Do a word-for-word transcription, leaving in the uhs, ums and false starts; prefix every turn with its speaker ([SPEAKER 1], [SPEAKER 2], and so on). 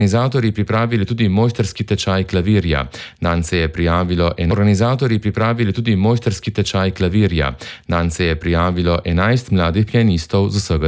[SPEAKER 1] Organizatorji pripravili tudi mojstrski tečaj klavirja. Nanj se je prijavilo en... Organizatorji pripravili tudi mojstrski tečaj klavirja. Nanj se je prijavilo enajst mladih pianistov z vsega